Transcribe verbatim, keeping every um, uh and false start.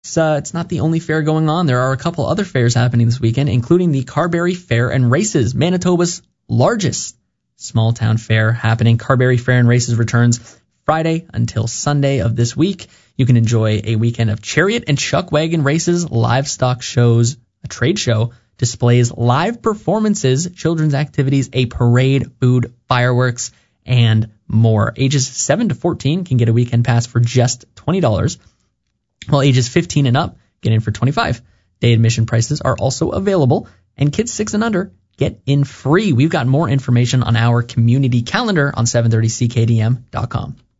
It's, uh, it's not the only fair going on. There are a couple other fairs happening this weekend, including the Carberry Fair and Races, Manitoba's largest small town fair happening. Carberry Fair and Races returns Friday until Sunday of this week. You can enjoy a weekend of chariot and chuck wagon races, livestock shows, a trade show, displays, live performances, children's activities, a parade, food, fireworks, and more. Ages seven to fourteen can get a weekend pass for just twenty dollars, while ages fifteen and up get in for twenty-five dollars. Day admission prices are also available, and kids six and under get in free. We've got more information on our community calendar on seven thirty C K D M dot com.